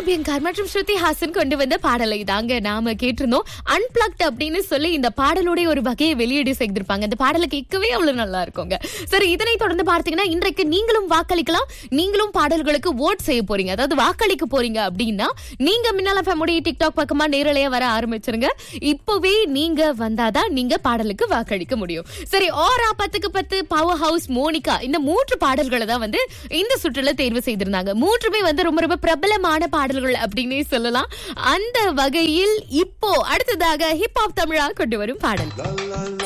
அபியங்கர் மற்றும் ஸ்ருதி ஹாசன் கொண்டு வந்த பாடலை தாங்க நாம கேட்டிருந்தோம். அன்பிளக்ட் அப்படின்னு சொல்லி இந்த பாடலுடைய ஒரு வகையை வெளியீடு செய்திருப்பாங்க. இந்த பாடலை கேட்கவே அவ்வளவு நல்லா இருக்குங்க. சரி, இதனை தொடர்ந்து பார்த்தீங்கன்னா இன்றைக்கு நீங்களும் வாக்களிக்கலாம். நீங்களும் பாடல்களுக்கு ஓட் செய்ய போறீங்க, அதாவது வாக்களிக்க போறீங்க அப்படின்னா நீங்க மின்னல் FM உடைய டிக்டாக் பக்கமா நேரலையா வர ஆரம்பிச்சிருங்க. இப்பவே நீங்க வந்தாதான் நீங்க பாடலுக்கு வாக்களிக்க முடியும். சரி, ஓரா 10க்கு 10, பவர் ஹவுஸ், மோனிகா, இந்த 3 பாடல்களை தான் வந்து இந்த சுற்றுல தேர்வு செய்திருந்தாங்க. 3மே வந்து ரொம்ப ரொம்ப பிரபலமான பாடல்கள் அப்படின்னே சொல்லலாம். அந்த வகையில் இப்போ அடுத்ததாக ஹிப்ஹாப் தமிழா கொண்டு வரும் பாடல்